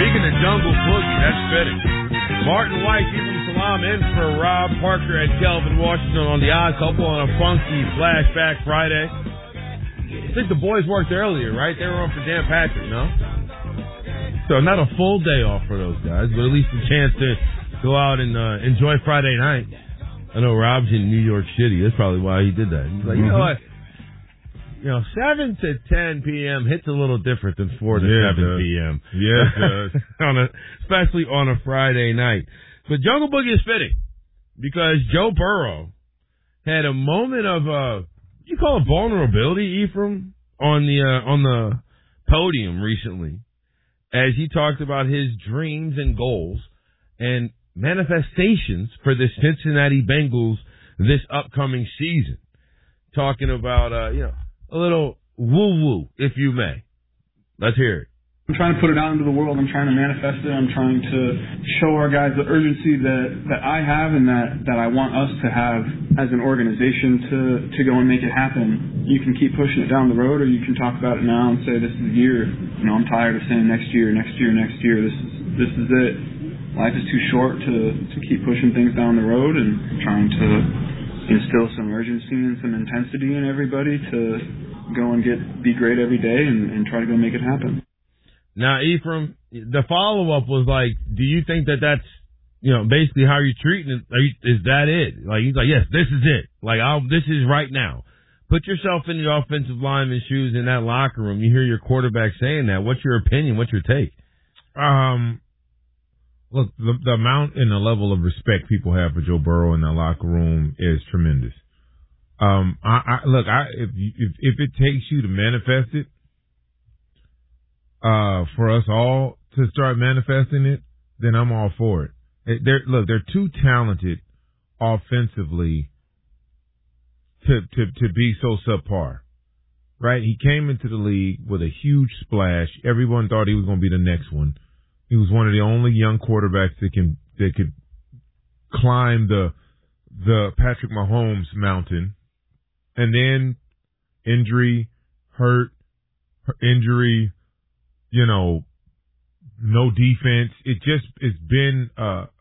Speaking of Jungle Boogie, that's fitting. Martin White, Ephraim Salam in for Rob Parker and Kelvin Washington on the Odd Couple on a funky Flashback Friday. I think the boys worked earlier, right? They were on for Dan Patrick, no? So not a full day off for those guys, but at least a chance to go out and enjoy Friday night. I know Rob's in New York City. That's probably why he did that. He's like, you know what? 7 to 10 p.m. hits a little different than 4 to 7 p.m. Yeah, it does. Especially on a Friday night. But Jungle Boogie is fitting because Joe Burrow had a moment of, you call it vulnerability, Ephraim, on the podium recently as he talked about his dreams and goals and manifestations for the Cincinnati Bengals this upcoming season. Talking about, a little woo-woo, if you may. Let's hear it. I'm trying to put it out into the world. I'm trying to manifest it. I'm trying to show our guys the urgency that I have and that I want us to have as an organization to go and make it happen. You can keep pushing it down the road, or you can talk about it now and say, this is the year. I'm tired of saying next year. This is it. Life is too short to keep pushing things down the road, and trying to instill some urgency and some intensity in everybody to go and be great every day and try to go make it happen. Now, Ephraim, the follow-up was like, do you think that's, basically how you're treating it? Is that it? Like, he's like, yes, this is it. Like, this is right now. Put yourself in the offensive lineman's shoes in that locker room. You hear your quarterback saying that. What's your opinion? What's your take? Look, the amount and the level of respect people have for Joe Burrow in that locker room is tremendous. If it takes you to manifest it, for us all to start manifesting it, then I'm all for it. They're too talented offensively to be so subpar, right? He came into the league with a huge splash. Everyone thought he was going to be the next one. He was one of the only young quarterbacks that could climb the Patrick Mahomes mountain, and then injury, no defense. It's been a